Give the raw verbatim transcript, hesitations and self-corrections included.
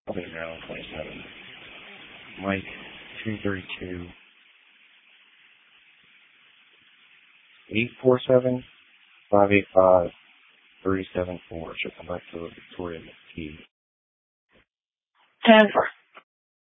Okay, Maryland twenty-seven. Mike two thirty-two. eight four seven, five eight five, three seven four. Should come back to Victoria McKee. Denver.